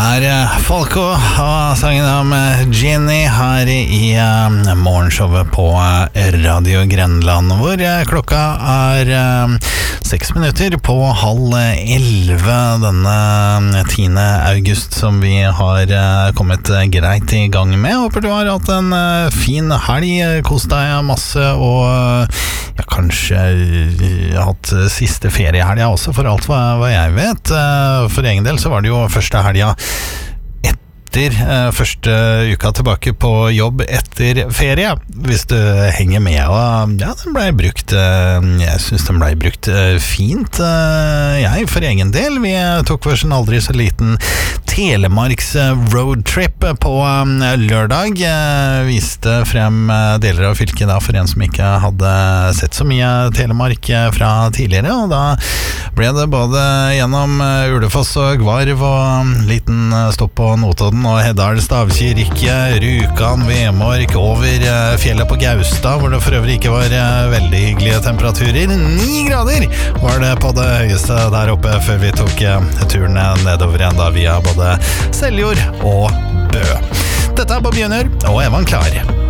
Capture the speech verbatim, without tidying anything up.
er Falco og sangen om Ginny her i uh, morgenshowet på Radio Grenland, hvor klokka er uh, seks minutter på halv elleve denne tiende august, som vi har uh, kommet greit i gang med. Håper du har hatt en uh, fin helg, kost deg masse og uh, ja, kanskje uh, hatt siste feriehelga også, for alt hva, hva jeg vet. Uh, for egen del så var det jo første helga etter uh, første uka tilbake på jobb etter ferie, hvis du henger med. Og ja, den ble brukt uh, jeg synes den ble brukt uh, fint uh, jeg for egen del. Vi tok for en aldri så liten Telemarks uh, roadtrip på um, lørdag, uh, viste frem uh, deler av fylket da, for en som ikke hadde sett så mye Telemark uh, fra tidligere, og da ble det både gjennom uh, Ulefoss og Gvarv og um, liten uh, stopp på Notodden og Heddal, Stavkirke, Rjukan, Vemork, over uh, fjellet på Gaustad, hvor det for øvrig ikke var uh, veldig hyggelige temperaturer. Ni grader var det på det høyeste der oppe, før vi tok uh, turen nedover igjen da via både Seljord og Bø. Dette er Bob Junior og Evan Klar.